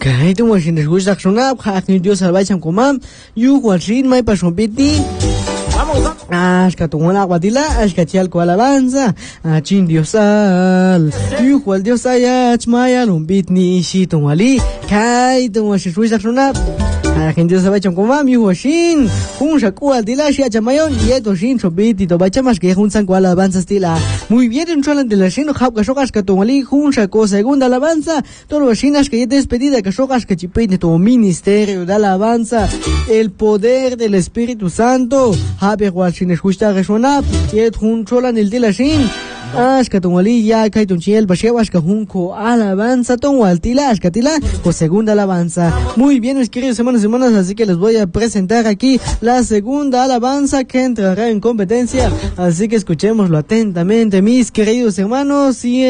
Kahit mo sinasgusak sunap, hakin Dios salvay sam kumam, yuhual sin may pasompiti. Ashka tungona guadila, ashka chial ko alabanza, chin diosal, yuhual diosayach maya lumbitni shitungwali, kahit mo sinasgusak sunap. Hakin Dios salvay sam kumam, yuhual sin, kung shakual dila shia chamayon, yeto sin sobiti, to bachamas que junsan ko alabanza stila. Muy bien, en cholan de la shino, hapka shokas ka tungwali, junsa ko segunda alabanza, todo shinas que ya despedida que shokas que chipete tu ministerio de alabanza, el poder del Espíritu Santo, habe wal sin escuchar resona, yet hun cholan el de la shin. Ashka tungwali ya kai tunchiel bashewa ashka junko alabanza tungwal tila ashka tila con segunda alabanza. Muy bien, mis queridos hermanos y hermanas, así que les voy a presentar aquí la segunda alabanza que entrará en competencia, así que escuchémoslo atentamente, mis queridos hermanos. Y